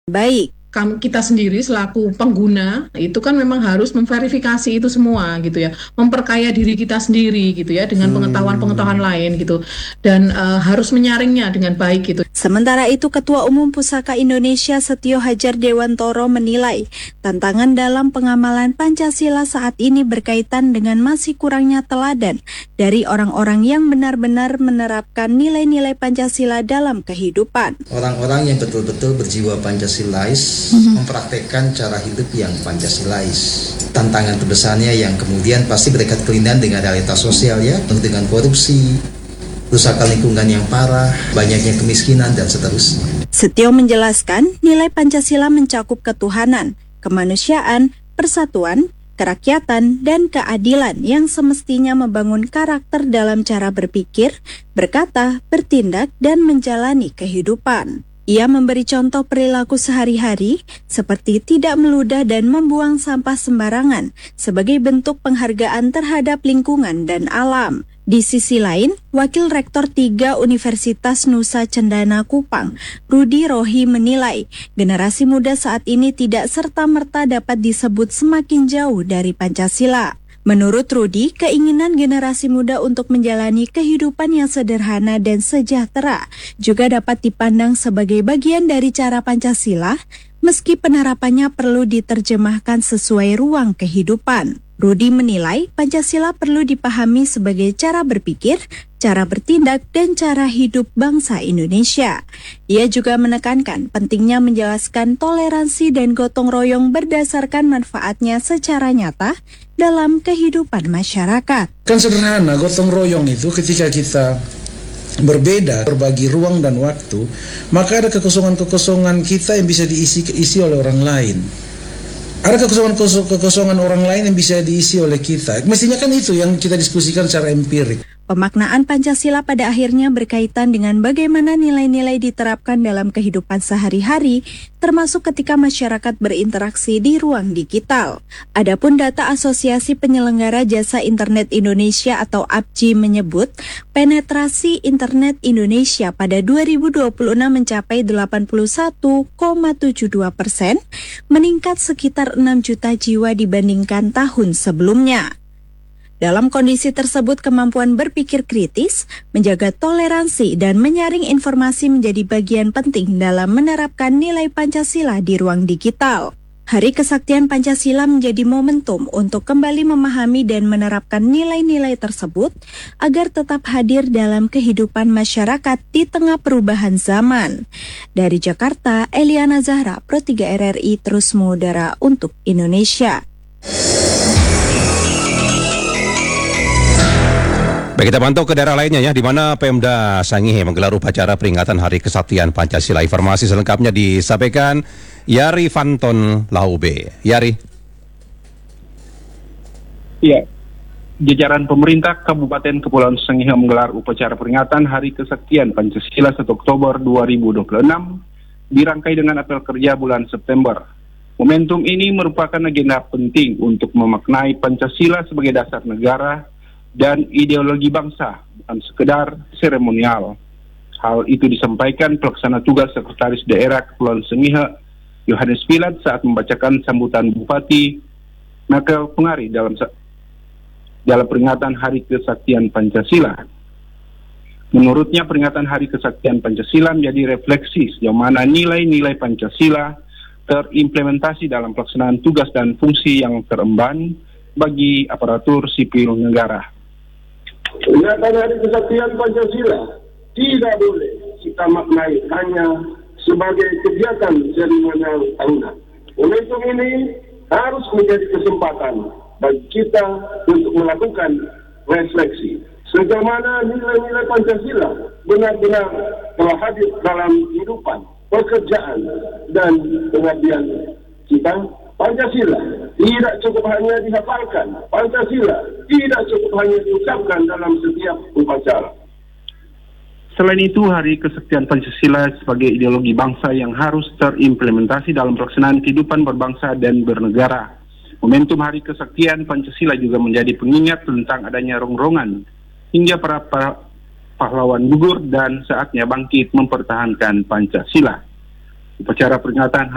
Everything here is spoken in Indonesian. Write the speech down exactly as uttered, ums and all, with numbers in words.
Baik. Kam- kita sendiri selaku pengguna itu kan memang harus memverifikasi itu semua gitu ya, memperkaya diri kita sendiri gitu ya dengan pengetahuan-pengetahuan lain gitu, dan eh, harus menyaringnya dengan baik gitu. Sementara itu, Ketua Umum Pusaka Indonesia Setio Hadjar Dewantoro menilai tantangan dalam pengamalan Pancasila saat ini berkaitan dengan masih kurangnya teladan dari orang-orang yang benar-benar menerapkan nilai-nilai Pancasila dalam kehidupan. Orang-orang yang betul-betul berjiwa Pancasilais mm-hmm. mempraktekkan cara hidup yang Pancasilais. Tantangan terbesarnya yang kemudian pasti berdekat kelainan dengan realitas sosial ya, dengan korupsi, kerusakan lingkungan yang parah, banyaknya kemiskinan, dan seterusnya. Setio menjelaskan nilai Pancasila mencakup ketuhanan, kemanusiaan, persatuan, kerakyatan, dan keadilan yang semestinya membangun karakter dalam cara berpikir, berkata, bertindak, dan menjalani kehidupan. Ia memberi contoh perilaku sehari-hari seperti tidak meludah dan membuang sampah sembarangan sebagai bentuk penghargaan terhadap lingkungan dan alam. Di sisi lain, Wakil Rektor tiga Universitas Nusa Cendana Kupang, Rudi Rohi menilai generasi muda saat ini tidak serta-merta dapat disebut semakin jauh dari Pancasila. Menurut Rudi, keinginan generasi muda untuk menjalani kehidupan yang sederhana dan sejahtera juga dapat dipandang sebagai bagian dari cara Pancasila, meski penerapannya perlu diterjemahkan sesuai ruang kehidupan. Rudi menilai Pancasila perlu dipahami sebagai cara berpikir, cara bertindak, dan cara hidup bangsa Indonesia. Ia juga menekankan pentingnya menjelaskan toleransi dan gotong royong berdasarkan manfaatnya secara nyata dalam kehidupan masyarakat. Kan sederhana, gotong royong itu ketika kita berbeda, berbagi ruang dan waktu, maka ada kekosongan-kekosongan kita yang bisa diisi isi oleh orang lain. Ada kekosongan-kekosongan orang lain yang bisa diisi oleh kita. Mestinya kan itu yang kita diskusikan secara empirik. Pemaknaan Pancasila pada akhirnya berkaitan dengan bagaimana nilai-nilai diterapkan dalam kehidupan sehari-hari, termasuk ketika masyarakat berinteraksi di ruang digital. Adapun data Asosiasi Penyelenggara Jasa Internet Indonesia atau A P J I menyebut, penetrasi internet Indonesia pada dua ribu dua puluh enam mencapai delapan puluh satu koma tujuh dua persen, meningkat sekitar enam juta jiwa dibandingkan tahun sebelumnya. Dalam kondisi tersebut, kemampuan berpikir kritis, menjaga toleransi, dan menyaring informasi menjadi bagian penting dalam menerapkan nilai Pancasila di ruang digital. Hari Kesaktian Pancasila menjadi momentum untuk kembali memahami dan menerapkan nilai-nilai tersebut agar tetap hadir dalam kehidupan masyarakat di tengah perubahan zaman. Dari Jakarta, Eliana Zahra, Pro tiga R R I terus mengudara untuk Indonesia. Baik, kita pantau ke daerah lainnya ya, di mana Pemda Sangihe menggelar upacara peringatan Hari Kesaktian Pancasila. Informasi selengkapnya disampaikan Yari Fanton Laube. Yari. Ya, jajaran pemerintah Kabupaten Kepulauan Sangihe menggelar upacara peringatan Hari Kesaktian Pancasila satu Oktober dua ribu dua puluh enam dirangkai dengan apel kerja bulan September. Momentum ini merupakan agenda penting untuk memaknai Pancasila sebagai dasar negara dan ideologi bangsa, bukan sekedar seremonial. Hal itu disampaikan pelaksana tugas Sekretaris Daerah Kepulauan Sangihe, Yohanes Pilat, saat membacakan sambutan Bupati Nakel Pengari dalam dalam peringatan Hari Kesaktian Pancasila. Menurutnya, peringatan Hari Kesaktian Pancasila menjadi refleksi sejauh mana nilai-nilai Pancasila terimplementasi dalam pelaksanaan tugas dan fungsi yang teremban bagi aparatur sipil negara. Peringatan Hari Kesaktian Pancasila tidak boleh kita maknai hanya sebagai kegiatan seremonial tahunan. Momentum ini harus menjadi kesempatan bagi kita untuk melakukan refleksi sejauh mana nilai-nilai Pancasila benar-benar telah hadir dalam kehidupan, pekerjaan, dan pengabdian kita. Pancasila tidak cukup hanya dihafalkan, Pancasila tidak cukup hanya diucapkan dalam setiap upacara. Selain itu, Hari Kesaktian Pancasila sebagai ideologi bangsa yang harus terimplementasi dalam pelaksanaan kehidupan berbangsa dan bernegara. Momentum Hari Kesaktian Pancasila juga menjadi pengingat tentang adanya rongrongan hingga para, para pahlawan gugur dan saatnya bangkit mempertahankan Pancasila. Upacara peringatan